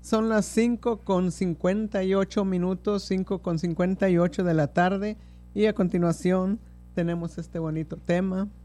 Son las 5:58, 5:58 de la tarde, y a continuación tenemos este bonito tema.